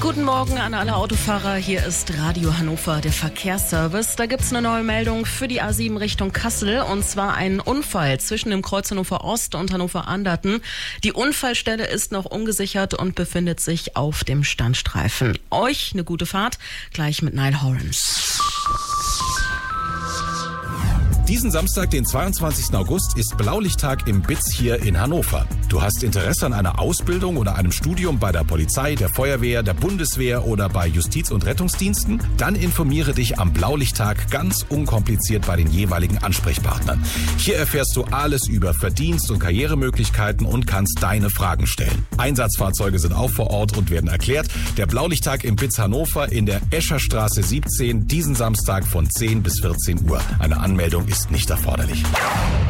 Guten Morgen an alle Autofahrer. Hier ist Radio Hannover, der Verkehrsservice. Da gibt's eine neue Meldung für die A7 Richtung Kassel. Und zwar einen Unfall zwischen dem Kreuz Hannover Ost und Hannover Anderten. Die Unfallstelle ist noch ungesichert und befindet sich auf dem Standstreifen. Euch eine gute Fahrt, gleich mit Niall Horan. Diesen Samstag, den 22. August, ist Blaulichttag im BITS hier in Hannover. Du hast Interesse an einer Ausbildung oder einem Studium bei der Polizei, der Feuerwehr, der Bundeswehr oder bei Justiz- und Rettungsdiensten? Dann informiere dich am Blaulichttag ganz unkompliziert bei den jeweiligen Ansprechpartnern. Hier erfährst du alles über Verdienst- und Karrieremöglichkeiten und kannst deine Fragen stellen. Einsatzfahrzeuge sind auch vor Ort und werden erklärt. Der Blaulichttag im BITS Hannover in der Escherstraße 17, diesen Samstag von 10 bis 14 Uhr. Eine Anmeldung ist nicht erforderlich.